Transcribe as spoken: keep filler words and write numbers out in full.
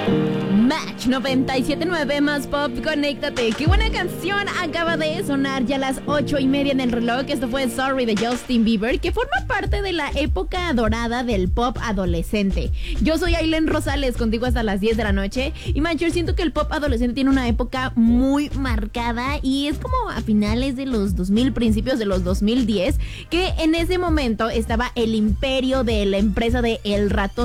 Match noventa y siete punto nueve más pop, conéctate. Qué buena canción acaba de sonar ya a las ocho y media en el reloj. Esto fue Sorry de Justin Bieber, que forma parte de la época dorada del pop adolescente. Yo soy Ailen Rosales, contigo hasta las diez de la noche. Y man, yo siento que el pop adolescente tiene una época muy marcada y es como a finales de los dos mil, principios de los dos mil diez, que en ese momento estaba el imperio de la empresa de El Ratón